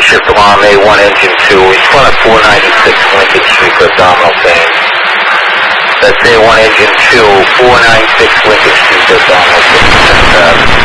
shift alarm A1 engine 2. Respond at 496 Lincoln Street, abdominal pain. That's A1 engine 2, 496 Lincoln Street, abdominal pain.